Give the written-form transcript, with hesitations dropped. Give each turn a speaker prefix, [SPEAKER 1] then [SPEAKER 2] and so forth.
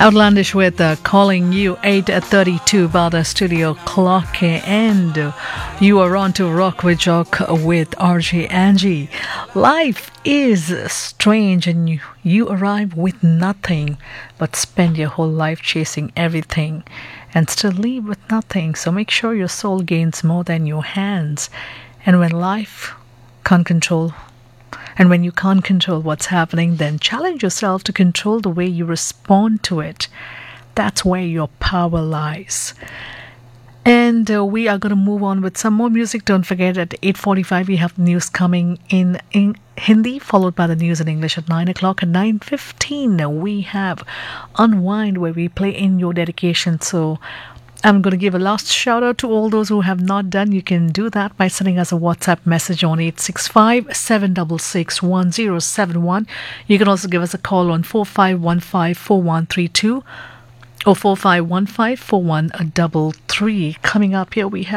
[SPEAKER 1] Outlandish with calling you 8:32 by the studio clock, and you are on to Rock with Jock with RJ Angie. Life is strange, and you arrive with nothing, but spend your whole life chasing everything, and still leave with nothing. So make sure your soul gains more than your hands. And when life can't control And when you can't control what's happening, then challenge yourself to control the way you respond to it. That's where your power lies. And we are going to move on with some more music. Don't forget, at 8:45 we have news coming in Hindi, followed by the news in English at 9 o'clock. At 9:15 we have Unwind, where we play in your dedication. So I'm going to give a last shout out to all those who have not done. You can do that by sending us a WhatsApp message on 865-766-1071. You can also give us a call on 4515-4132 or 4515-4133. Coming up here we have